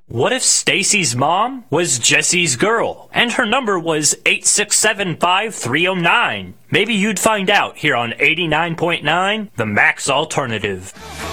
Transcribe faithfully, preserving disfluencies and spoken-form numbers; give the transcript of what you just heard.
What if Stacy's mom was Jesse's girl, and her number was eight six seven five three oh nine? Maybe you'd find out here on eighty-nine point nine, The Max Alternative.